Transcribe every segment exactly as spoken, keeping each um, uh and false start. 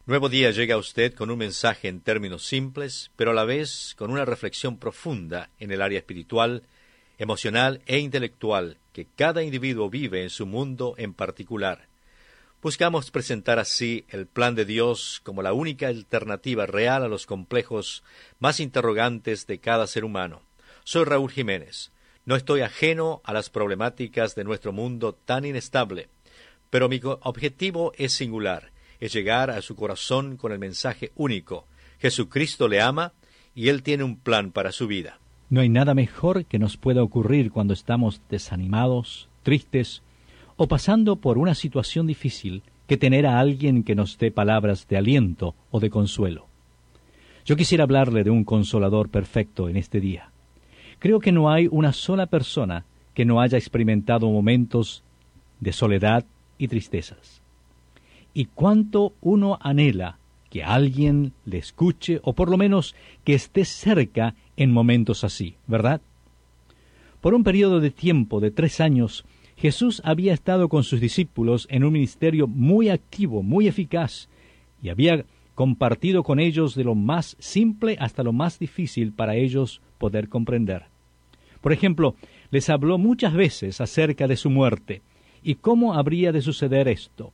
Nuevo día llega a usted con un mensaje en términos simples, pero a la vez con una reflexión profunda en el área espiritual, emocional e intelectual que cada individuo vive en su mundo en particular. Buscamos presentar así el plan de Dios como la única alternativa real a los complejos más interrogantes de cada ser humano. Soy Raúl Jiménez. No estoy ajeno a las problemáticas de nuestro mundo tan inestable, pero mi objetivo es singular. Es llegar a su corazón con el mensaje único. Jesucristo le ama y Él tiene un plan para su vida. No hay nada mejor que nos pueda ocurrir cuando estamos desanimados, tristes o pasando por una situación difícil que tener a alguien que nos dé palabras de aliento o de consuelo. Yo quisiera hablarle de un consolador perfecto en este día. Creo que no hay una sola persona que no haya experimentado momentos de soledad y tristezas. Y cuánto uno anhela que alguien le escuche o por lo menos que esté cerca en momentos así, ¿verdad? Por un periodo de tiempo de tres años, Jesús había estado con sus discípulos en un ministerio muy activo, muy eficaz, y había compartido con ellos de lo más simple hasta lo más difícil para ellos poder comprender. Por ejemplo, les habló muchas veces acerca de su muerte y cómo habría de suceder esto.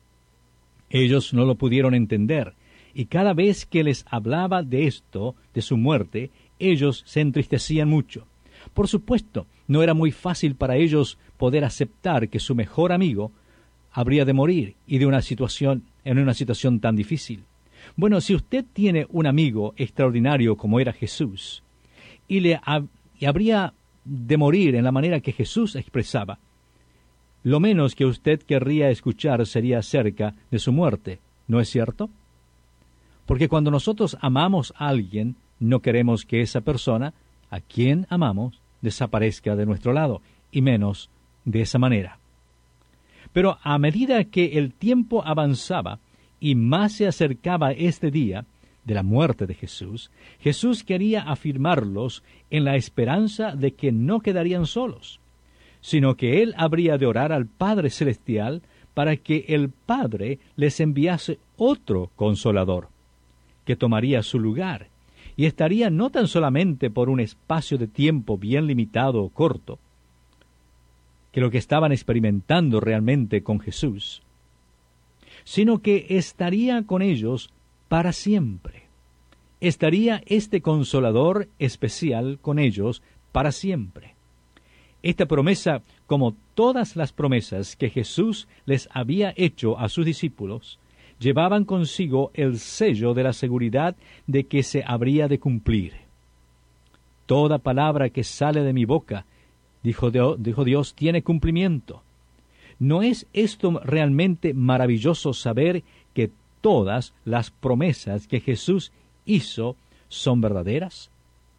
Ellos no lo pudieron entender, y cada vez que les hablaba de esto, de su muerte, ellos se entristecían mucho. Por supuesto, no era muy fácil para ellos poder aceptar que su mejor amigo habría de morir y de una situación, en una situación tan difícil. Bueno, si usted tiene un amigo extraordinario como era Jesús, y le ha, y habría de morir en la manera que Jesús expresaba, lo menos que usted querría escuchar sería acerca de su muerte, ¿no es cierto? Porque cuando nosotros amamos a alguien, no queremos que esa persona, a quien amamos, desaparezca de nuestro lado, y menos de esa manera. Pero a medida que el tiempo avanzaba y más se acercaba este día de la muerte de Jesús, Jesús quería afirmarlos en la esperanza de que no quedarían solos, sino que Él habría de orar al Padre Celestial para que el Padre les enviase otro Consolador, que tomaría su lugar, y estaría no tan solamente por un espacio de tiempo bien limitado o corto, que lo que estaban experimentando realmente con Jesús, sino que estaría con ellos para siempre. Estaría este Consolador especial con ellos para siempre. Esta promesa, como todas las promesas que Jesús les había hecho a sus discípulos, llevaban consigo el sello de la seguridad de que se habría de cumplir. Toda palabra que sale de mi boca, dijo Dios, dijo Dios, tiene cumplimiento. ¿No es esto realmente maravilloso saber que todas las promesas que Jesús hizo son verdaderas?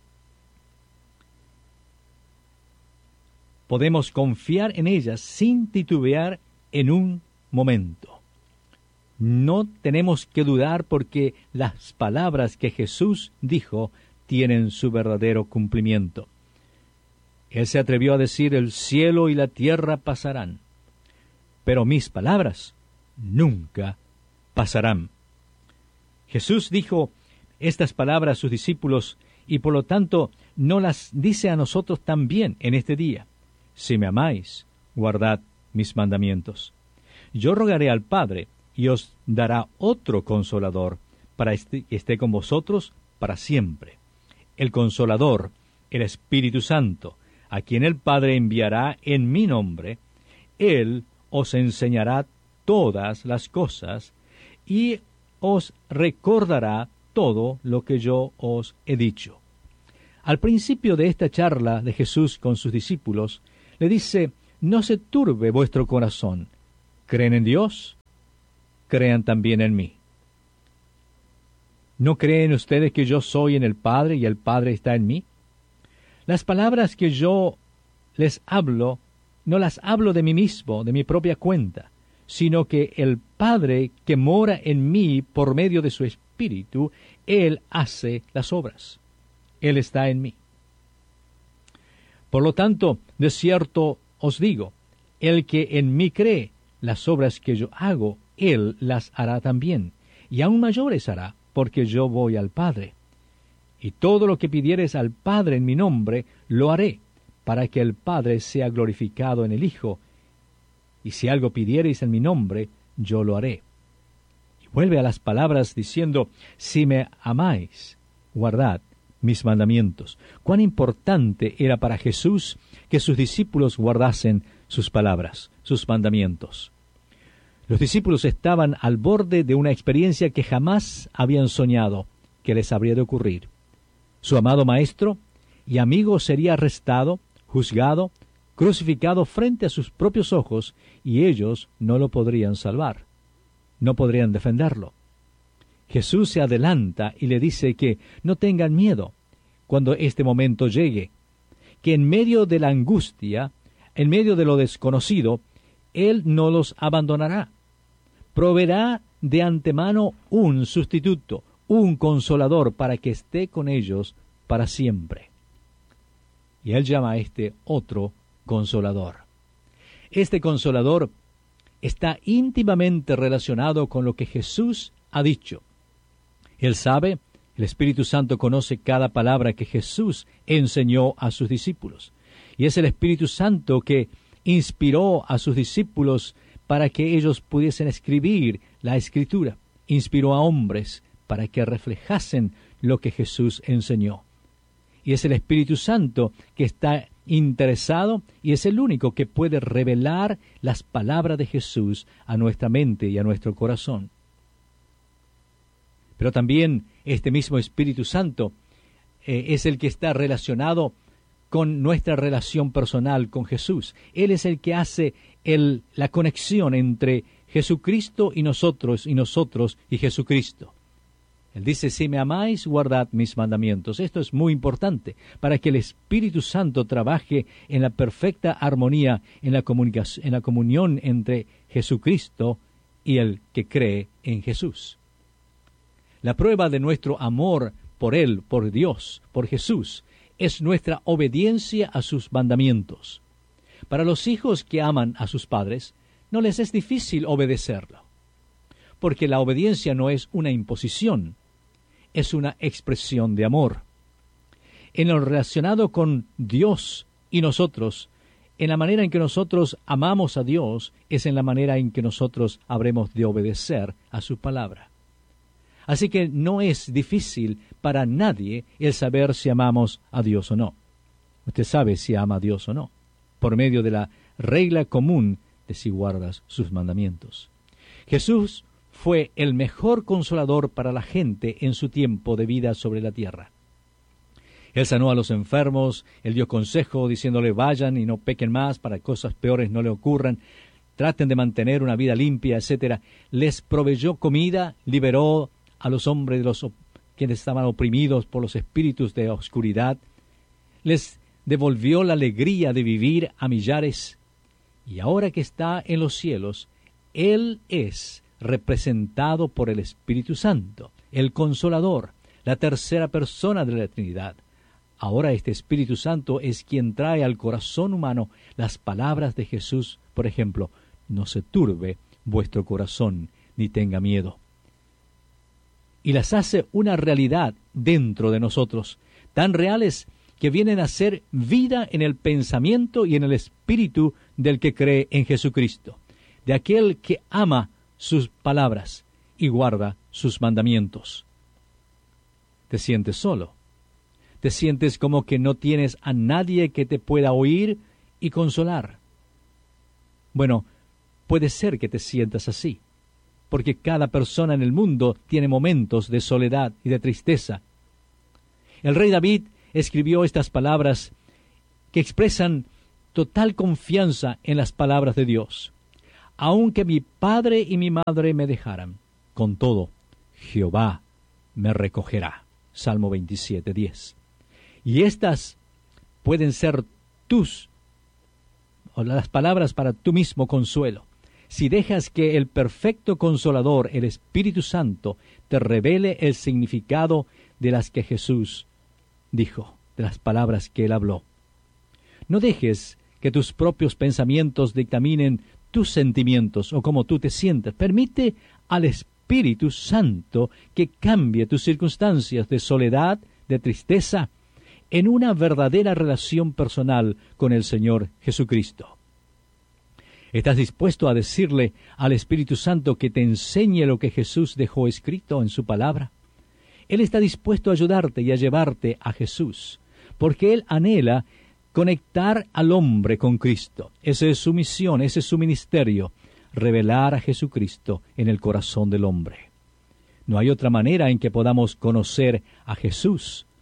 Podemos confiar en ellas sin titubear en un momento. No tenemos que dudar porque las palabras que Jesús dijo tienen su verdadero cumplimiento. Él se atrevió a decir, el cielo y la tierra pasarán, pero mis palabras nunca pasarán. Jesús dijo estas palabras a sus discípulos y por lo tanto no las dice a nosotros también en este día. Si me amáis, guardad mis mandamientos. Yo rogaré al Padre, y os dará otro Consolador, para que esté con vosotros para siempre. El Consolador, el Espíritu Santo, a quien el Padre enviará en mi nombre, Él os enseñará todas las cosas, y os recordará todo lo que yo os he dicho. Al principio de esta charla de Jesús con sus discípulos, le dice, no se turbe vuestro corazón. ¿Creen en Dios? Crean también en mí. ¿No creen ustedes que yo soy en el Padre y el Padre está en mí? Las palabras que yo les hablo, no las hablo de mí mismo, de mi propia cuenta, sino que el Padre que mora en mí por medio de su Espíritu, Él hace las obras. Él está en mí. Por lo tanto, de cierto os digo, el que en mí cree, las obras que yo hago, él las hará también, y aún mayores hará, porque yo voy al Padre. Y todo lo que pidiereis al Padre en mi nombre, lo haré, para que el Padre sea glorificado en el Hijo. Y si algo pidiereis en mi nombre, yo lo haré. Y vuelve a las palabras diciendo, si me amáis, guardad mis mandamientos. Cuán importante era para Jesús que sus discípulos guardasen sus palabras, sus mandamientos. Los discípulos estaban al borde de una experiencia que jamás habían soñado que les habría de ocurrir. Su amado Maestro y amigo sería arrestado, juzgado, crucificado frente a sus propios ojos, y ellos no lo podrían salvar, no podrían defenderlo. Jesús se adelanta y le dice que no tengan miedo cuando este momento llegue, que en medio de la angustia, en medio de lo desconocido, Él no los abandonará. Proveerá de antemano un sustituto, un consolador para que esté con ellos para siempre. Y Él llama a este otro consolador. Este consolador está íntimamente relacionado con lo que Jesús ha dicho. Él sabe, el Espíritu Santo conoce cada palabra que Jesús enseñó a sus discípulos. Y es el Espíritu Santo que inspiró a sus discípulos para que ellos pudiesen escribir la Escritura. Inspiró a hombres para que reflejasen lo que Jesús enseñó. Y es el Espíritu Santo que está interesado y es el único que puede revelar las palabras de Jesús a nuestra mente y a nuestro corazón. Pero también este mismo Espíritu Santo eh, es el que está relacionado con nuestra relación personal con Jesús. Él es el que hace el, la conexión entre Jesucristo y nosotros, y nosotros y Jesucristo. Él dice, si me amáis, guardad mis mandamientos. Esto es muy importante para que el Espíritu Santo trabaje en la perfecta armonía, en la, comunicación, en la comunión entre Jesucristo y el que cree en Jesús. La prueba de nuestro amor por Él, por Dios, por Jesús, es nuestra obediencia a sus mandamientos. Para los hijos que aman a sus padres, no les es difícil obedecerlo, porque la obediencia no es una imposición, es una expresión de amor. En lo relacionado con Dios y nosotros, en la manera en que nosotros amamos a Dios, es en la manera en que nosotros habremos de obedecer a su palabra. Así que no es difícil para nadie el saber si amamos a Dios o no. Usted sabe si ama a Dios o no, por medio de la regla común de si guardas sus mandamientos. Jesús fue el mejor consolador para la gente en su tiempo de vida sobre la tierra. Él sanó a los enfermos, Él dio consejo diciéndole vayan y no pequen más para que cosas peores no le ocurran, traten de mantener una vida limpia, etcétera. Les proveyó comida, liberó a los hombres de los quienes estaban oprimidos por los espíritus de oscuridad, les devolvió la alegría de vivir a millares, y ahora que está en los cielos, Él es representado por el Espíritu Santo, el Consolador, la tercera persona de la Trinidad. Ahora este Espíritu Santo es quien trae al corazón humano las palabras de Jesús, por ejemplo, no se turbe vuestro corazón, ni tenga miedo. Y las hace una realidad dentro de nosotros, tan reales que vienen a ser vida en el pensamiento y en el espíritu del que cree en Jesucristo, de aquel que ama sus palabras y guarda sus mandamientos. ¿Te sientes solo? ¿Te sientes como que no tienes a nadie que te pueda oír y consolar? Bueno, puede ser que te sientas así, porque cada persona en el mundo tiene momentos de soledad y de tristeza. El rey David escribió estas palabras que expresan total confianza en las palabras de Dios. Aunque mi padre y mi madre me dejaran, con todo, Jehová me recogerá. Salmo veintisiete, diez. Y estas pueden ser tus, o las palabras para tu mismo consuelo. Si dejas que el perfecto consolador, el Espíritu Santo, te revele el significado de las que Jesús dijo, de las palabras que Él habló. No dejes que tus propios pensamientos dictaminen tus sentimientos o cómo tú te sientas. Permite al Espíritu Espíritu Santo que cambie tus circunstancias de soledad, de tristeza, en una verdadera relación personal con el Señor Jesucristo. ¿Estás dispuesto a decirle al Espíritu Santo que te enseñe lo que Jesús dejó escrito en su palabra? Él está dispuesto a ayudarte y a llevarte a Jesús, porque Él anhela conectar al hombre con Cristo. Esa es su misión, ese es su ministerio, revelar a Jesucristo en el corazón del hombre. No hay otra manera en que podamos conocer a Jesús